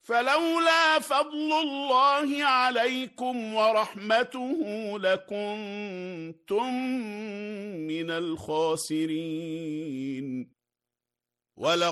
فلولا فضل الله عليكم ورحمته لكنتم من الخاسرين.